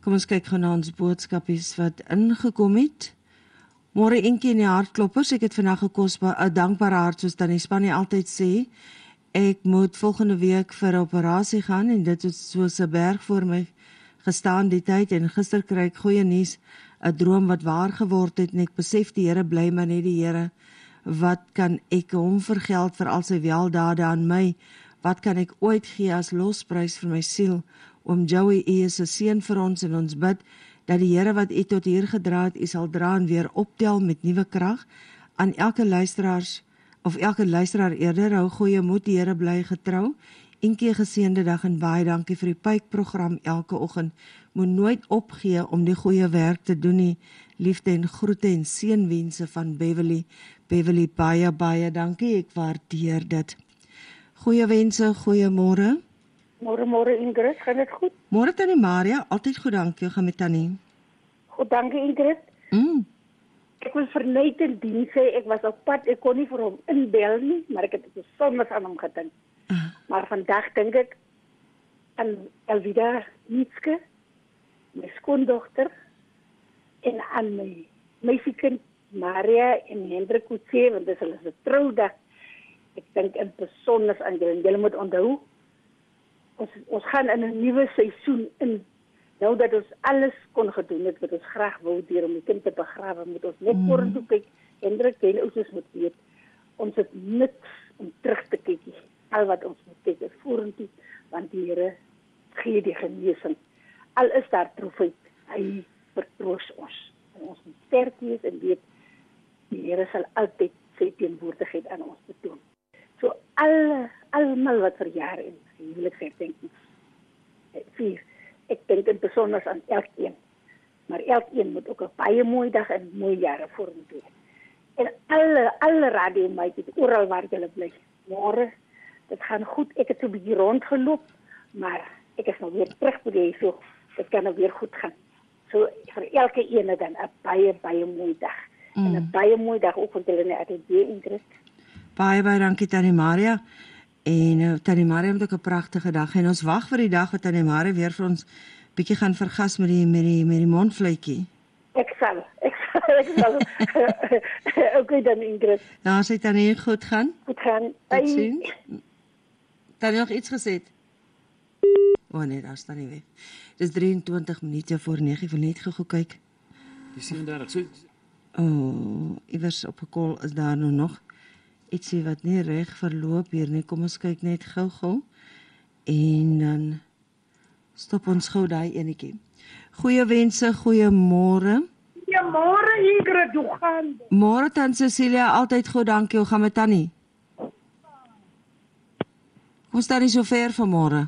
Kom ons kyk gou na ons boodskapies wat ingekom het. Môre Inkie in die hartkloppers, ek het vandag 'n dankbare hart soos Tannie Spannie altyd sê. Ek moet volgende week vir 'n operasie gaan en dit is soos 'n berg voor my gestaan die tyd en gister kry ek goeie nuus, 'n droom wat waar geword het en ek besef die Here bly maar net die Here. Wat kan ek hom vergeld vir al sy weldade aan my? Wat kan ek ooit gee as losprys vir my siel? Oom Joey, u is 'n seën vir ons en ons bid dat die Here wat u tot hier gedra het, u sal dra en weer optel met nuwe krag. Aan elke luisteraar eerder, hou goeie moed, die Here bly getrou. Inkie geseënde dag en baie dankie vir die pypprogram elke oggend. Moet nooit opgee om die goeie werk te doen nie. Liefde en groete en seënwense van Beverly. Beverly, baie dankie, ek waardeer dit. Goeie wense, goeiemôre. Môre Ingrid, gaan dit goed? Môre Tannie Maria, altyd goed, dankie. Gaan met Tannie. Goed, dankie Ingrid. Ek was verneig in diens, ek was op pad, ek kon nie vir hom inbel nie, maar ek het soms aan hom gedink. Maar vandag dink ek aan Elvida Nietske, my skoondogter, en aan my meisiekind Maria en Hendrik Kutse, want dis hulle se troudag. Ek dink in besonder aan julle. Julle moet onthou, ons gaan in 'n nuwe seisoen in. Nou dat ons alles kon gedoen het wat ons graag wou deur om die kind te begrawe, moet ons net vorentoe kyk. Hendrik en ons moet weet, ons het niks om terug te kyk. Al wat ons moet kyk is vorentoe, want die Here gee die genesing. Al is daar profeet, hy vertroos ons. En ons moet sterk wees en weet, die Here sal altyd sy teenwoordigheid aan ons betoon. So almal wat verjaar en huweliksherdenkings vier, ek dink in besonder aan elkeen. Maar elkeen moet ook 'n baie mooi dag en mooi jare vorentoe. En alle radiomeisies oral waar julle bly. Môre, dit gaan goed. Ek het so 'n bietjie rondgeloop, maar ek is nou weer terug by die huis, so dit kan nou weer goed gaan. So vir elke ene dan 'n baie mooi dag. En 'n baie mooi dag ook vir julle in die ateljee, Ingrid. Baie dankie Tannie Maria. En Tannie Maria het ook 'n pragtige dag en ons wag vir die dag wat Tannie Maria weer vir ons bietjie gaan vergas met die mondvleitjie. Ek sal. Okay dan Ingrid. Ja, sê Tannie goed gaan. Goed gaan. Tot sien. Tannie nog iets gesê? Nee, daar staan nie weg. Dis 23 minute voor 9, ek wil net gou kyk. Die 37. Iewers op 'n call is daar nou nog ietsie wat nie reg verloop hier nie. Kom ons kyk net gou. En dan stop ons gou daai enetjie. Goeie wense, goeiemôre. Goeiemôre Ingrid, hoe gaan dit? Môre Tant Cecilia, altyd goed, dankie. Hoe gaan met Tannie? Kom staan nie so ver vanmôre.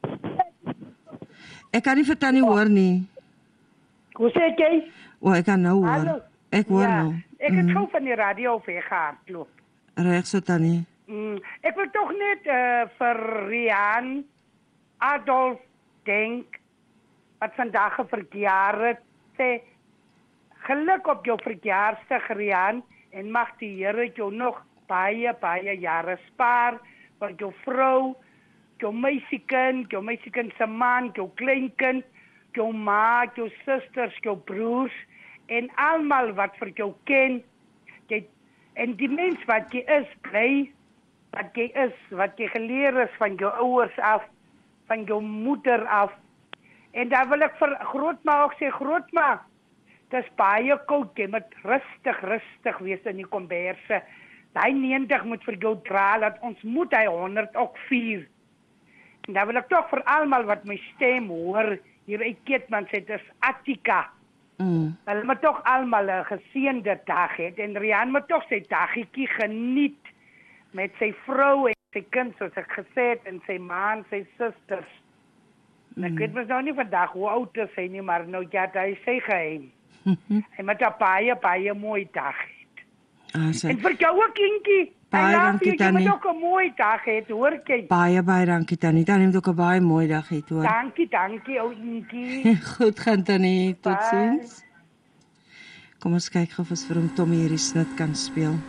Ek kan nie vir Tannie hoor nie. Hoe sê jy? Ek kan nou hoor. Hallo. Ek hoor nou. Ek het gou van die radio weggehardloop. Reg so Tannie. Ek wil tog net vir Rian Adolf denk wat vandag verjaar het. Sê geluk op jou verjaarsdag Rian en mag die Here jou nog baie jare spaar vir jou vrou, jou meisiekind se man, jou kleinkind, jou ma, jou susters, jou broers en almal wat vir jou ken. En die mens wat jy is, bly wat jy geleer is van jou ouers af, van jou moeder af. En daar wil ek vir grootma ook sê, grootma, dis baie koud, jy moet rustig wees in die komberse. Daai 90 moet vir jou dra, dat ons moet hy 100 ook vier. En daar wil ek toch vir almal wat my stem hoor, hier uit Keetman sê, dis Attika. Hulle moet toch almal 'n geseënde dag hê en Rian moet toch sy dagietjie geniet met sy vrou en sy kind soos ek gesê het en sy ma en sy susters. Ek weet mos nou nie vandag hoe oud is hy nie, maar nou ja, hy sê geheim. Hy moet 'n baie mooi dag hê. En vir jou ook Inkie. Baie dankie Tannie. Jy moet ook 'n mooi dag hê, hoor jy? Baie dankie Tannie. Tannie moet ook 'n baie mooi dag hê, hoor. Dankie ou Inkie. Goed gaan Tannie. Totsiens. Kom ons kyk of ons vir hom Tommy hierdie snit kan speel.